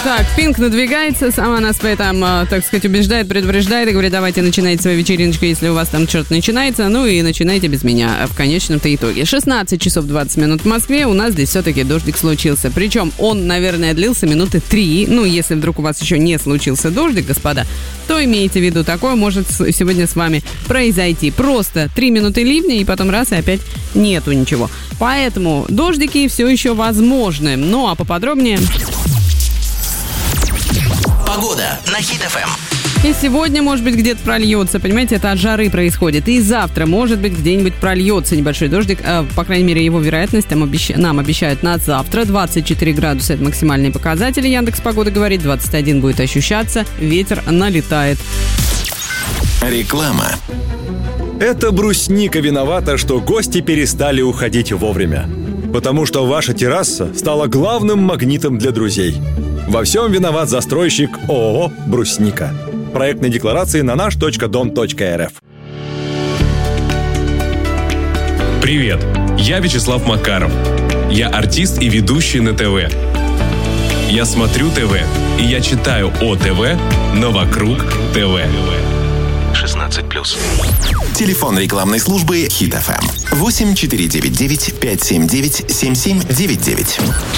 Так, Пинк надвигается, сама нас в этом, так сказать, убеждает, предупреждает и говорит, давайте начинайте свою вечериночку, если у вас там что-то начинается, ну и начинайте без меня в конечном-то итоге. 16 часов 20 минут в Москве, у нас здесь все-таки дождик случился. Причем он, наверное, длился минуты 3. Ну, если вдруг у вас еще не случился дождик, господа, то имейте в виду, такое может сегодня с вами произойти. Просто 3 минуты ливня, и потом раз, и опять нету ничего. Поэтому дождики все еще возможны. Ну, а поподробнее... Погода на Хит ФМ. И сегодня, может быть, где-то прольется, понимаете, это от жары происходит. И завтра, может быть, где-нибудь прольется небольшой дождик. По крайней мере, его вероятность нам обещают на завтра. 24 градуса – это максимальные показатели. Яндекс.Погода говорит, 21 будет ощущаться, ветер налетает. Реклама. Это брусника виновата, что гости перестали уходить вовремя. Потому что ваша терраса стала главным магнитом для друзей. Во всем виноват застройщик ООО «Брусника». Проектные декларации на наш.дом.рф. Привет, я Вячеслав Макаров. Я артист и ведущий на ТВ. Я смотрю ТВ, и я читаю о ТВ, но вокруг ТВ. 16+. Телефон рекламной службы Хит ФМ. 8499 579 7799.